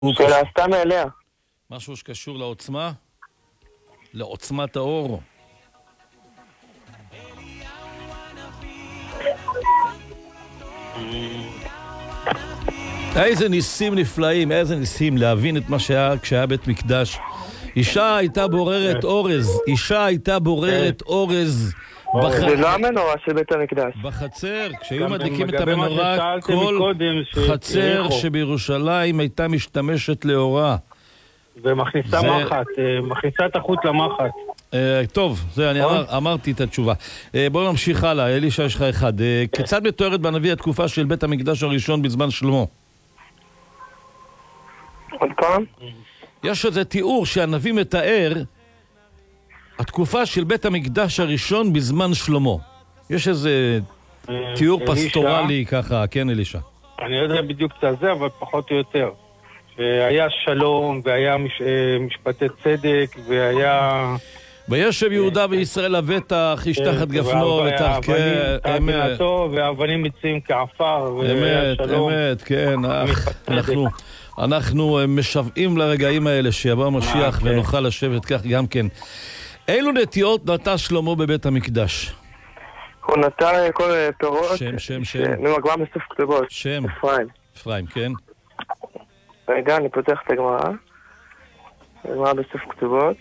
שאלה סתם אליה. משהו שקשור לעוצמה? לעוצמת האור. איזה ניסים נפלאים, איזה ניסים להבין את מה שהיה כשהיה בית מקדש. אישה הייתה בוררת אורז, אישה הייתה בוררת אורז זה לא המנורה של בית המקדש. בחצר, כשהיו מדליקים את המנורה, כל חצר שבירושלים הייתה משתמשת לאורה. ומכניסה מחט, מכניסה את החוט למחט. טוב, זה אני אמרתי את התשובה. בואו נמשיך הלאה, אלישע יש לך אחד. כיצד מתוארת בנביא התקופה של בית המקדש הראשון בזמן שלמה? עוד פעם? יש איזה תיאור שהנביא מתאר התקופה של בית המקדש הראשון בזמן שלמה. יש איזה תיאור פסטורלי ככה, כן אלישע? אני לא יודע בדיוק את זה, אבל פחות או יותר. והיה שלום, והיה משפטי צדק, והיה... וישב יהודה וישראל לבטח, איש תחת גפנו, והאבנים מצויים כעפר, אמת, כן. אנחנו משוועים לרגעים האלה שיבוא המשיח ונוכל לשבת כך גם כן. אילו נטיעות נטע שלמה בבית המקדש? הוא נטע כל פירות. שם. ממגמר בסוף כתובות. שם. אפרים, כן. רגע, אני פותח את הגמרא. הגמרא בסוף כתובות.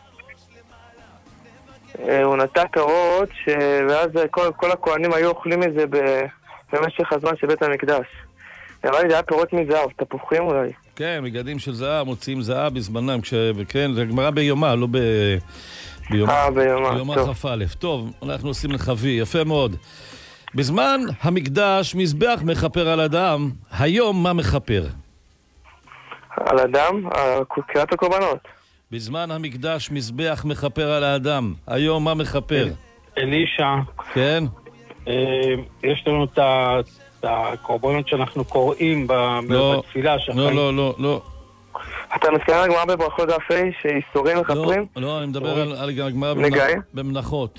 הוא נטע פירות, ואז כל הכהנים היו אוכלים את זה במשך הזמן של בית המקדש. נראה לי זה היה פירות מזהב, תפוחים אולי. כן, מגדים של זהב, מוציאים זהב בזמנם, כן, זה גמרא ביומה, לא ביומה כ"א. טוב, אנחנו עושים לחבי, יפה מאוד. בזמן המקדש מזבח מכפר על אדם, היום מה מכפר? על אדם? קריאת הקורבנות. בזמן המקדש מזבח מכפר על האדם, היום מה מכפר? אלישע. כן? יש לנו את הקורבנות שאנחנו קוראים בתפילה. לא. אתה מתכוון על גמרא בברכות דף ה' שאיסורים מכפרים? לא, אני מדבר על גמרא במנחות.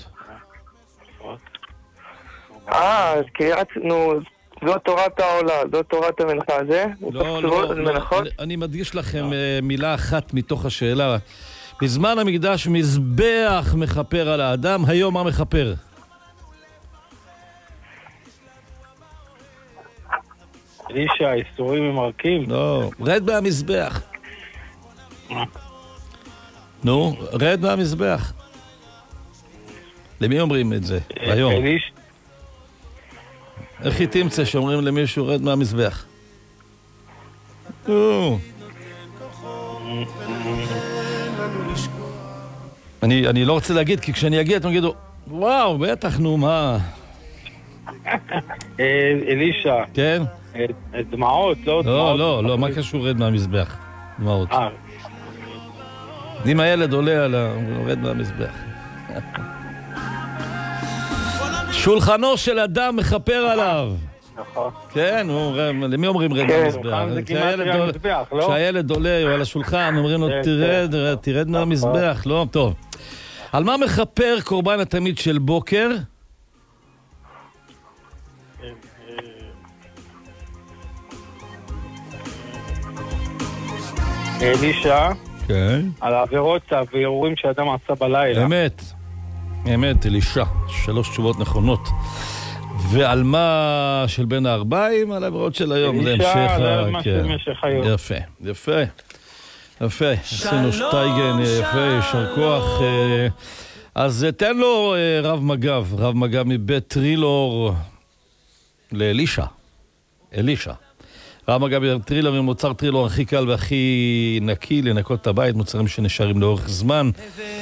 קריאת, זו תורת העולה, זו תורת המנחה, זה? אני מדגיש לכם מילה אחת מתוך השאלה. בזמן המקדש מזבח מכפר על האדם, היום מה מכפר? אלישע, איסורים הם מרקים? לא, רד מהמזבח. נו, רד מהמזבח. למי אומרים את זה? היום. איך היא תמצא שאומרים למישהו רד מהמזבח? אני לא רוצה להגיד, כי כשאני אגיע אתם תגידו וואו, בטח, נו, מה? אלישע. כן? דמעות, לא דמעות. לא, מה קשור רד מהמזבח? דמעות. אם הילד עולה על רד מהמזבח. שולחנו של אדם מכפר עליו. נכון. כן, למי אומרים רד מהמזבח? כשהילד עולה על השולחן אומרים לו תרד מהמזבח. לא, טוב. על מה מכפר קורבן התמיד של בוקר? אלישע, כן. על העבירות והערעורים שאדם עשה בלילה. אמת, אלישע, 3 תשובות נכונות. ועל מה של בין הערביים? על העבירות של היום. אלישע, על מה של משך היום. יפה. עשינו שטייגן, יפה, יישר כוח. אז תן לו רב מג"ב מבית טרילור לאלישע. רב מג"ב טרילור ממוצר טרילור הכי קל והכי נקי לנקות את הבית, מוצרים שנשארים לאורך זמן.